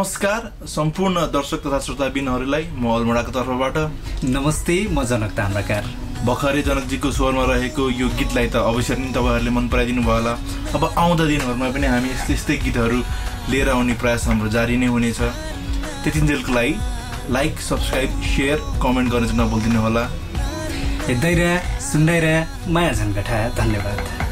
नमस्कार सम्पूर्ण दर्शक तथा श्रोताबिनहरूलाई म अलमोडाको तर्फबाट। नमस्ते, म जनक ताम्राकार। भर्खरै जनकजीको स्वरमा रहेको यो गीतलाई त अवश्य नै तपाईँहरूले मन पराइदिनु भयो होला। अब आउँदा दिनहरूमा पनि हामी यस्तै गीतहरू लिएर आउने प्रयास हाम्रो जारी नै हुनेछ। त्यतिन्जेलको लागि लाइक, सब्सक्राइब, सेयर, कमेन्ट गर्न चाहिँ नभुलिदिनु होला। हेर्दै रह, सुन्दै रह, माया झन्कटा। धन्यवाद।